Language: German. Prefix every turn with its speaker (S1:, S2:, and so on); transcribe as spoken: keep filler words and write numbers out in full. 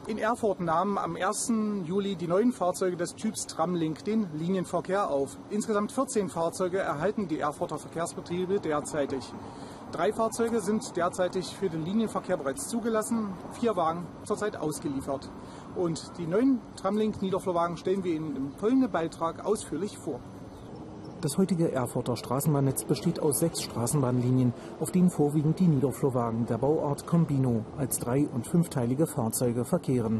S1: In Erfurt nahmen am ersten Juli die neuen Fahrzeuge des Typs Tramlink den Linienverkehr auf. Insgesamt vierzehn Fahrzeuge erhalten die Erfurter Verkehrsbetriebe derzeitig. Drei Fahrzeuge sind derzeitig für den Linienverkehr bereits zugelassen, vier Wagen zurzeit ausgeliefert. Und die neuen Tramlink-Niederflurwagen stellen wir Ihnen im folgenden Beitrag ausführlich vor.
S2: Das heutige Erfurter Straßenbahnnetz besteht aus sechs Straßenbahnlinien, auf denen vorwiegend die Niederflurwagen der Bauart Combino als drei- und fünfteilige Fahrzeuge verkehren.